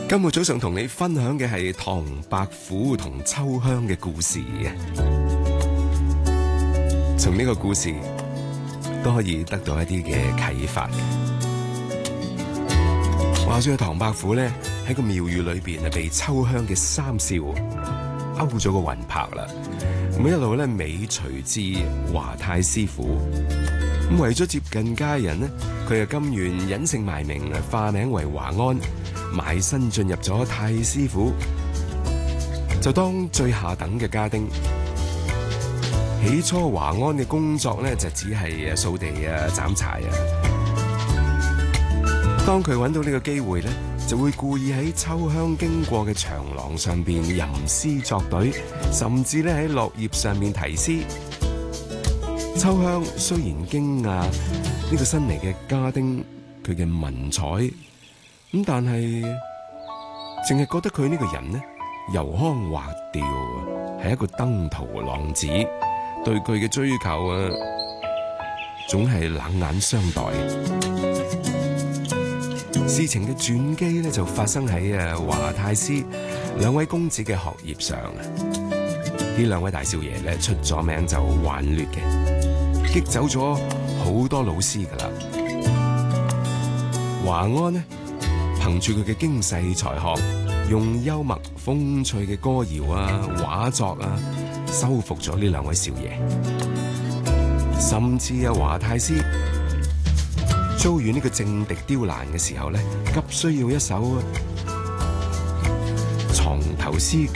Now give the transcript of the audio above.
今日早上同你分享嘅係唐伯虎同秋香嘅故事嘅，從呢個故事都可以得到一啲嘅啟發嘅。話說唐伯虎咧喺個廟宇裏邊啊，被秋香嘅三少勾咗個魂魄啦，咁一路咧尾隨至華太師府，咁為咗接近家人呢，佢又甘願隱姓埋名，化名為華安，埋身進入咗太師府，就當最下等嘅家丁。起初華安嘅工作咧就只係掃地啊、斬柴啊。當佢揾到呢個機會咧，就會故意喺秋香經過嘅長廊上邊吟詩作對，甚至咧喺落葉上面題詩。秋香雖然驚訝呢個新嚟嘅家丁佢嘅文采，咁但係淨係覺得佢呢個人呢油腔滑調，係一個登徒浪子，對佢嘅追求啊總係冷眼相待。事情嘅轉機咧就發生喺華太師兩位公子嘅學業上。呢兩位大少爺咧出咗名就頑劣嘅，激走咗好多老師噶啦。華安呢憑住佢嘅經世才學，用幽默風趣嘅歌謠啊、畫作啊，收服咗呢兩位少爺。甚至華太師遭遇呢個政敵刁難嘅時候咧，急需要一首藏頭詩。